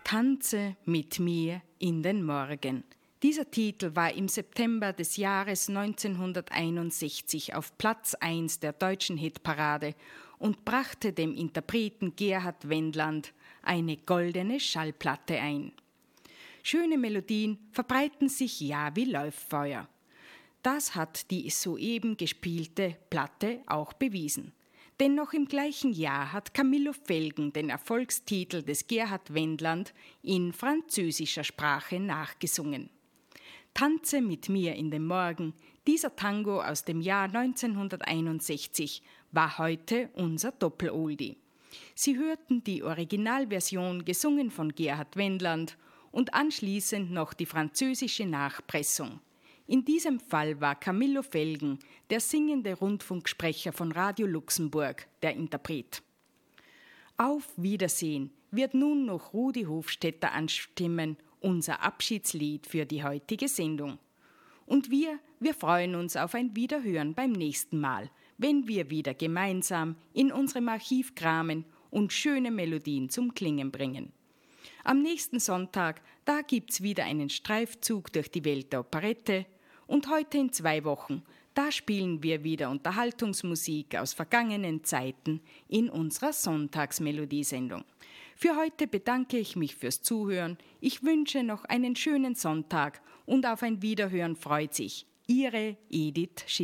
Tanze mit mir in den Morgen. Dieser Titel war im September des Jahres 1961 auf Platz 1 der deutschen Hitparade und brachte dem Interpreten Gerhard Wendland eine goldene Schallplatte ein. Schöne Melodien verbreiten sich ja wie Lauffeuer. Das hat die soeben gespielte Platte auch bewiesen. Denn noch im gleichen Jahr hat Camillo Felgen den Erfolgstitel des Gerhard Wendland in französischer Sprache nachgesungen. Tanze mit mir in den Morgen, dieser Tango aus dem Jahr 1961, war heute unser Doppel-Oldie. Sie hörten die Originalversion gesungen von Gerhard Wendland und anschließend noch die französische Nachpressung. In diesem Fall war Camillo Felgen, der singende Rundfunksprecher von Radio Luxemburg, der Interpret. Auf Wiedersehen wird nun noch Rudi Hofstetter anstimmen, unser Abschiedslied für die heutige Sendung. Und wir freuen uns auf ein Wiederhören beim nächsten Mal, wenn wir wieder gemeinsam in unserem Archiv kramen und schöne Melodien zum Klingen bringen. Am nächsten Sonntag, da gibt's wieder einen Streifzug durch die Welt der Operette. Und heute in 2 Wochen, da spielen wir wieder Unterhaltungsmusik aus vergangenen Zeiten in unserer Sonntagsmelodiesendung. Für heute bedanke ich mich fürs Zuhören. Ich wünsche noch einen schönen Sonntag und auf ein Wiederhören freut sich Ihre Edith Schill.